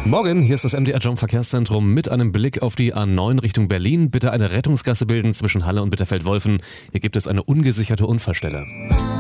Morgen, hier ist das MDR Jump Verkehrszentrum mit einem Blick auf die A9 Richtung Berlin. Bitte eine Rettungsgasse bilden zwischen Halle und Bitterfeld-Wolfen. Hier gibt es eine ungesicherte Unfallstelle.